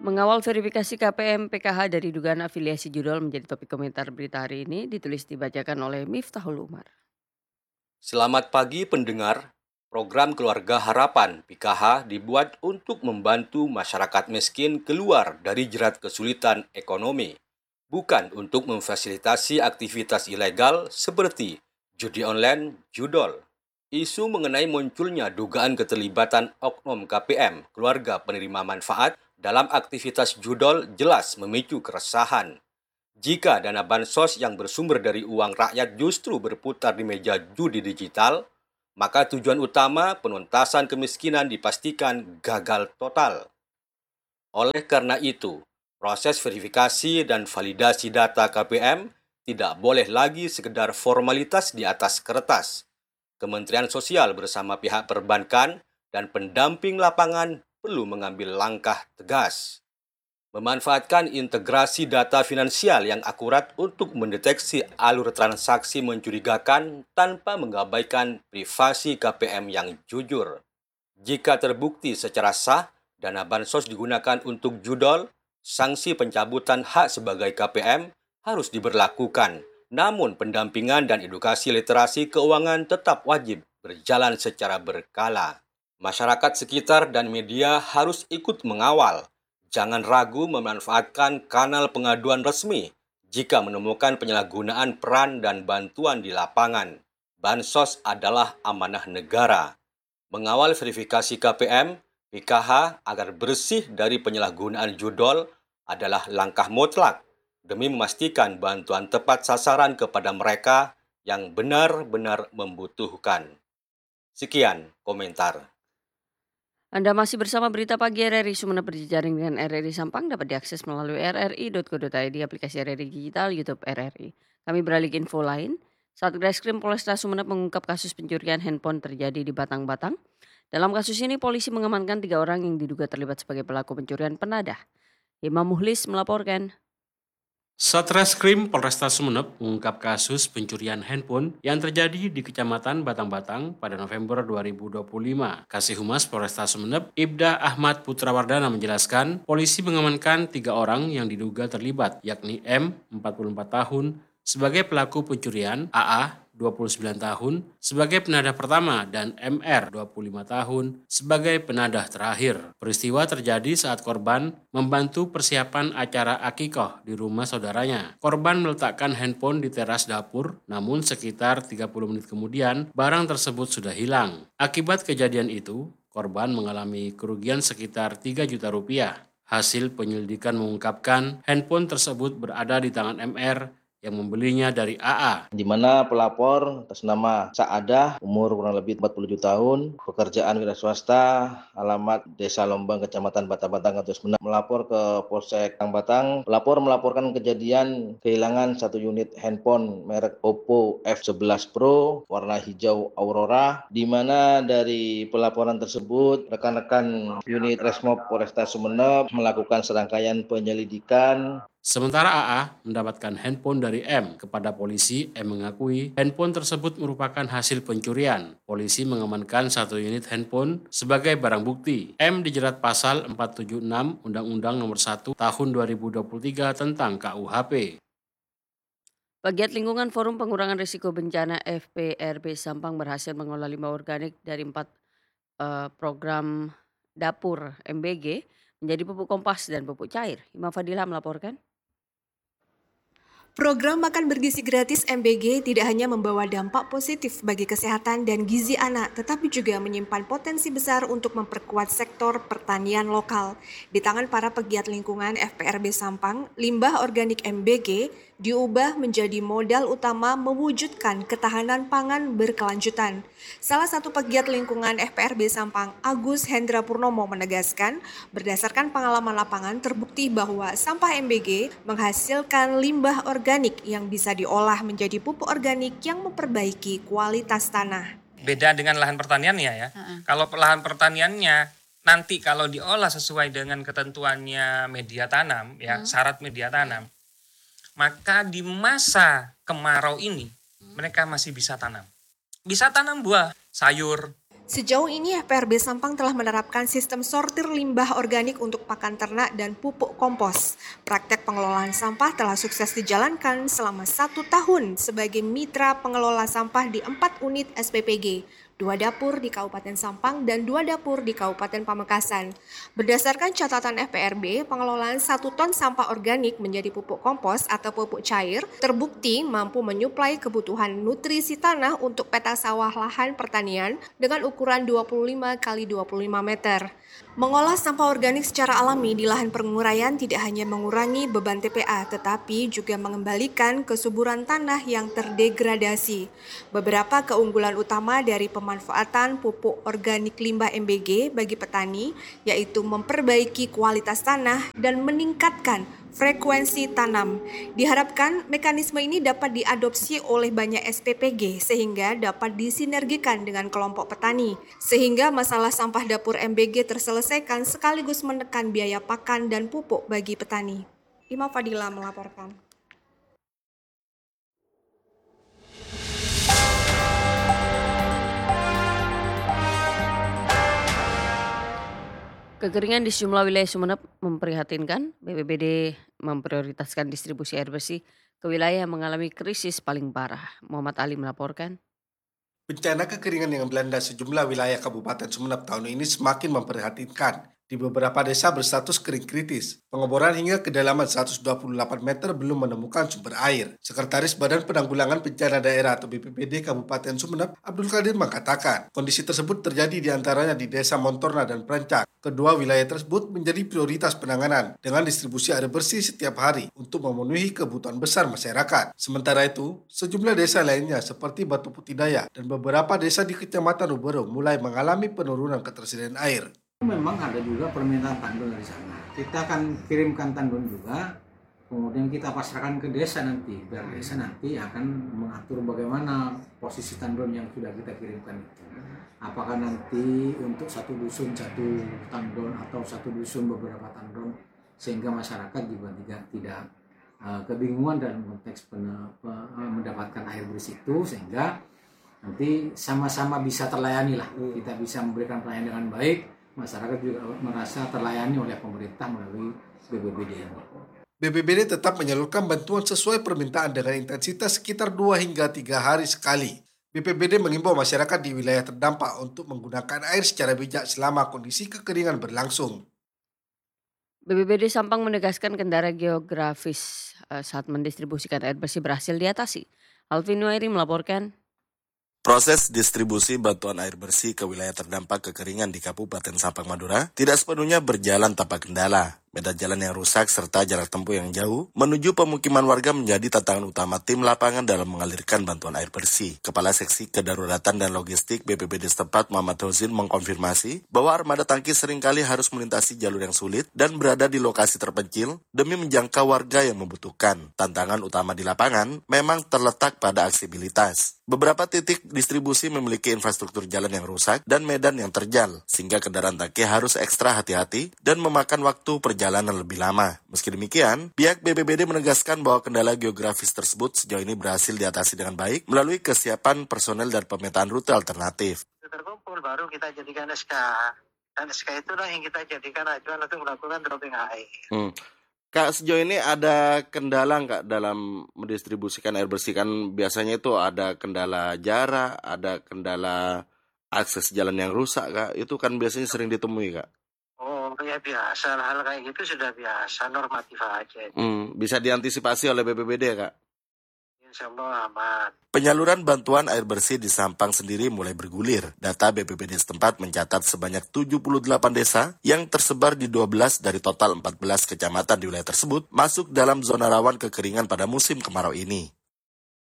Mengawal verifikasi KPM PKH dari dugaan afiliasi judul menjadi topik komentar berita hari ini ditulis dibacakan oleh Miftahul Umar. Selamat pagi pendengar. Program Keluarga Harapan (PKH) dibuat untuk membantu masyarakat miskin keluar dari jerat kesulitan ekonomi, bukan untuk memfasilitasi aktivitas ilegal seperti judi online, judol. Isu mengenai munculnya dugaan keterlibatan oknum KPM, keluarga penerima manfaat, dalam aktivitas judol jelas memicu keresahan. Jika dana bansos yang bersumber dari uang rakyat justru berputar di meja judi digital, maka tujuan utama penuntasan kemiskinan dipastikan gagal total. Oleh karena itu, proses verifikasi dan validasi data KPM tidak boleh lagi sekedar formalitas di atas kertas. Kementerian Sosial bersama pihak perbankan dan pendamping lapangan perlu mengambil langkah tegas. Memanfaatkan integrasi data finansial yang akurat untuk mendeteksi alur transaksi mencurigakan tanpa mengabaikan privasi KPM yang jujur. Jika terbukti secara sah, dana bansos digunakan untuk judol, sanksi pencabutan hak sebagai KPM harus diberlakukan. Namun pendampingan dan edukasi literasi keuangan tetap wajib berjalan secara berkala. Masyarakat sekitar dan media harus ikut mengawal. Jangan ragu memanfaatkan kanal pengaduan resmi jika menemukan penyalahgunaan peran dan bantuan di lapangan. Bansos adalah amanah negara. Mengawal verifikasi KPM, PKH agar bersih dari penyalahgunaan judol adalah langkah mutlak demi memastikan bantuan tepat sasaran kepada mereka yang benar-benar membutuhkan. Sekian komentar. Anda masih bersama berita pagi RRI Sumeneb berjejaring dengan RRI Sampang dapat diakses melalui rri.co.id, aplikasi RRI Digital, YouTube RRI. Kami beralih ke info lain. Satreskrim Polresta Sumeneb mengungkap kasus pencurian handphone terjadi di Batang-Batang. Dalam kasus ini polisi mengamankan 3 orang yang diduga terlibat sebagai pelaku pencurian penadah. Imam Muhlis melaporkan. Satreskrim Polresta Sumeneb mengungkap kasus pencurian handphone yang terjadi di Kecamatan Batang-Batang pada November 2025. Kasih Humas Polresta Sumeneb, Ibda Ahmad Putrawardana menjelaskan, polisi mengamankan 3 orang yang diduga terlibat, yakni M, 44 tahun, sebagai pelaku pencurian, AA, 29 tahun, sebagai penadah pertama, dan MR, 25 tahun, sebagai penadah terakhir. Peristiwa terjadi saat korban membantu persiapan acara akikoh di rumah saudaranya. Korban meletakkan handphone di teras dapur, namun sekitar 30 menit kemudian, barang tersebut sudah hilang. Akibat kejadian itu, korban mengalami kerugian sekitar 3 juta rupiah. Hasil penyelidikan mengungkapkan handphone tersebut berada di tangan MR yang membelinya dari AA. Di mana pelapor atas nama Saadah, umur kurang lebih 47 tahun, pekerjaan wira swasta, alamat Desa Lombang, Kecamatan Batang-Batang, Kabupaten Sumeneb, melapor ke Polsek Batang. Pelapor melaporkan kejadian kehilangan 1 unit handphone merek Oppo F11 Pro warna hijau Aurora, di mana dari pelaporan tersebut rekan-rekan unit Resmob Polresta Sumeneb melakukan serangkaian penyelidikan. Sementara AA mendapatkan handphone dari M. Kepada polisi, M mengakui handphone tersebut merupakan hasil pencurian. Polisi mengamankan 1 unit handphone sebagai barang bukti. M dijerat pasal 476 Undang-Undang Nomor 1 Tahun 2023 tentang KUHP. Pegiat Lingkungan Forum Pengurangan Risiko Bencana FPRB Sampang berhasil mengolah limbah organik dari 4 program dapur MBG menjadi pupuk kompas dan pupuk cair. Imam Fadilah melaporkan. Program makan bergizi gratis MBG tidak hanya membawa dampak positif bagi kesehatan dan gizi anak, tetapi juga menyimpan potensi besar untuk memperkuat sektor pertanian lokal. Di tangan para pegiat lingkungan FPRB Sampang, limbah organik MBG diubah menjadi modal utama mewujudkan ketahanan pangan berkelanjutan. Salah satu pegiat lingkungan FPRB Sampang, Agus Hendra Purnomo menegaskan, berdasarkan pengalaman lapangan terbukti bahwa sampah MBG menghasilkan limbah organik yang bisa diolah menjadi pupuk organik yang memperbaiki kualitas tanah. Beda dengan lahan pertaniannya ya. Kalau lahan pertaniannya nanti kalau diolah sesuai dengan ketentuannya media tanam ya, syarat media tanam, maka di masa kemarau ini mereka masih bisa tanam. Bisa tanam buah, sayur, Sejauh ini FPRB Sampang telah menerapkan sistem sortir limbah organik untuk pakan ternak dan pupuk kompos. Praktek pengelolaan sampah telah sukses dijalankan selama 1 tahun sebagai mitra pengelola sampah di 4 unit SPPG, 2 dapur di Kabupaten Sampang dan 2 dapur di Kabupaten Pamekasan. Berdasarkan catatan FPRB, pengelolaan 1 ton sampah organik menjadi pupuk kompos atau pupuk cair terbukti mampu menyuplai kebutuhan nutrisi tanah untuk peta sawah lahan pertanian dengan ukuran 25 x 25 meter. Mengolah sampah organik secara alami di lahan penguraian tidak hanya mengurangi beban TPA, tetapi juga mengembalikan kesuburan tanah yang terdegradasi. Beberapa keunggulan utama dari pemanfaatan pupuk organik limbah MBG bagi petani yaitu memperbaiki kualitas tanah dan meningkatkan frekuensi tanam. Diharapkan mekanisme ini dapat diadopsi oleh banyak SPPG sehingga dapat disinergikan dengan kelompok petani, sehingga masalah sampah dapur MBG terselesaikan sekaligus menekan biaya pakan dan pupuk bagi petani. Ima Fadila melaporkan. Kekeringan di sejumlah wilayah Sumeneb memprihatinkan. BPBD memprioritaskan distribusi air bersih ke wilayah yang mengalami krisis paling parah. Muhammad Ali melaporkan. Bencana kekeringan yang melanda sejumlah wilayah Kabupaten Sumeneb tahun ini semakin memprihatinkan. Di beberapa desa berstatus kering kritis, pengeboran hingga kedalaman 128 meter belum menemukan sumber air. Sekretaris Badan Penanggulangan Bencana Daerah atau BPBD Kabupaten Sumeneb, Abdul Qadir mengatakan, kondisi tersebut terjadi di antaranya di Desa Montorna dan Prancak. Kedua wilayah tersebut menjadi prioritas penanganan dengan distribusi air bersih setiap hari untuk memenuhi kebutuhan besar masyarakat. Sementara itu, sejumlah desa lainnya seperti Batu Putih Daya dan beberapa desa di Kecamatan Rubero mulai mengalami penurunan ketersediaan air. Memang ada juga permintaan tandon dari sana. Kita akan kirimkan tandon juga, kemudian kita pasrahkan ke desa nanti, biar desa nanti akan mengatur bagaimana posisi tandon yang sudah kita kirimkan itu. Apakah nanti untuk satu dusun satu tandon atau satu dusun beberapa tandon, sehingga masyarakat juga tidak kebingungan dalam konteks mendapatkan air bersih itu, sehingga nanti sama-sama bisa terlayani lah. Kita bisa memberikan pelayanan dengan baik. Masyarakat juga merasa terlayani oleh pemerintah melalui BPBD ini. BPBD tetap menyalurkan bantuan sesuai permintaan dengan intensitas sekitar 2 hingga 3 hari sekali. BPBD mengimbau masyarakat di wilayah terdampak untuk menggunakan air secara bijak selama kondisi kekeringan berlangsung. BPBD Sampang menegaskan kendala geografis saat mendistribusikan air bersih berhasil diatasi. Alvin Nuairi melaporkan. Proses distribusi bantuan air bersih ke wilayah terdampak kekeringan di Kabupaten Sampang Madura tidak sepenuhnya berjalan tanpa kendala. Medan jalan yang rusak serta jarak tempuh yang jauh menuju pemukiman warga menjadi tantangan utama tim lapangan dalam mengalirkan bantuan air bersih. Kepala Seksi Kedaruratan dan Logistik BPBD setempat Muhammad Hozin mengkonfirmasi bahwa armada tangki seringkali harus melintasi jalur yang sulit dan berada di lokasi terpencil demi menjangkau warga yang membutuhkan. Tantangan utama di lapangan memang terletak pada aksesibilitas. Beberapa titik distribusi memiliki infrastruktur jalan yang rusak dan medan yang terjal, sehingga kendaraan tangki harus ekstra hati-hati dan memakan waktu perjalanan lebih lama. Meski demikian, pihak BPBD menegaskan bahwa kendala geografis tersebut sejauh ini berhasil diatasi dengan baik melalui kesiapan personel dan pemetaan rute alternatif. Terkumpul baru kita jadikan SK, dan SK itulah yang kita jadikan acuan untuk melakukan dropping air. Kak, sejauh ini ada kendala nggak dalam mendistribusikan air bersih? Kan biasanya itu ada kendala jarak, ada kendala akses jalan yang rusak, Kak. Itu kan biasanya sering ditemui, Kak. Oh, ya biasa, hal kayak gitu sudah biasa, normatif aja. Bisa diantisipasi oleh BPBD, Kak? Insya Allah aman. Penyaluran bantuan air bersih di Sampang sendiri mulai bergulir. Data BPBD setempat mencatat sebanyak 78 desa yang tersebar di 12 dari total 14 kecamatan di wilayah tersebut masuk dalam zona rawan kekeringan pada musim kemarau ini.